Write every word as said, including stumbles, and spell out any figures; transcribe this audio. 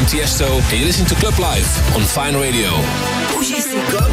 Tiesto and you listen to Club Life on Fine Radio. Užij si Go